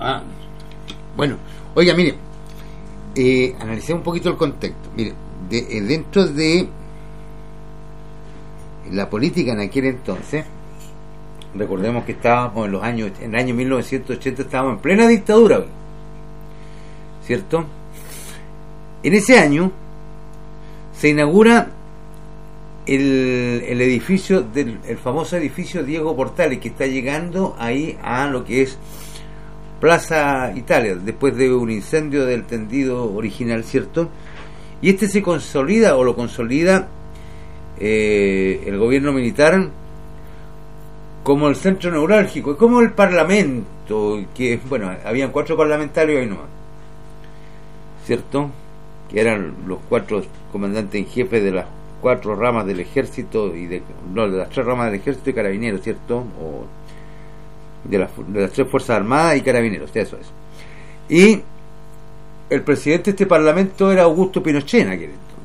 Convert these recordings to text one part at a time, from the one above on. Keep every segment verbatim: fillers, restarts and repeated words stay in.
Ah, bueno, oiga, mire, eh, analicemos un poquito el contexto. Mire, de, eh, dentro de la política en aquel entonces, recordemos que estábamos en los años, en el año mil novecientos ochenta estábamos en plena dictadura, ¿cierto? En ese año se inaugura el, el edificio del el famoso edificio Diego Portales, que está llegando ahí a lo que es Plaza Italia, después de un incendio del tendido original, ¿cierto? Y este se consolida, o lo consolida eh, el gobierno militar, como el centro neurálgico, como el parlamento, que, bueno, habían cuatro parlamentarios ahí nomás, ¿cierto? Que eran los cuatro comandantes en jefe de las cuatro ramas del ejército, y de, no, de las tres ramas del ejército y carabineros, ¿cierto? O de las, de las tres fuerzas armadas y carabineros, eso es. Y el presidente de este parlamento era Augusto Pinochet en aquel entonces,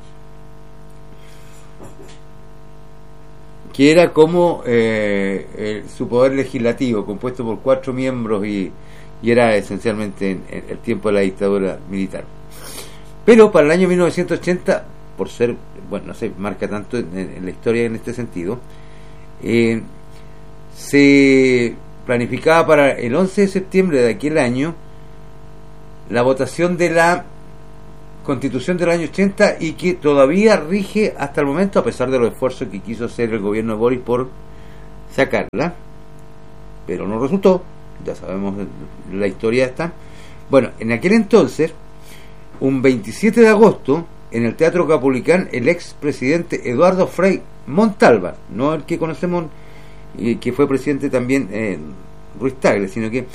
que era como eh, el, su poder legislativo, compuesto por cuatro miembros, y, y era esencialmente en, en el tiempo de la dictadura militar. Pero para el año mil novecientos ochenta, por ser, bueno, no sé, marca tanto en, en la historia en este sentido, eh, se planificaba para el once de septiembre de aquel año la votación de la Constitución del año ochenta, y que todavía rige hasta el momento, a pesar de los esfuerzos que quiso hacer el gobierno de Boris por sacarla, pero no resultó. Ya sabemos la historia esta. Bueno, en aquel entonces, un veintisiete de agosto, en el Teatro Capulicán, el ex presidente Eduardo Frei Montalva, no el que conocemos, y que fue presidente también eh, Ruiz Tagle, sino que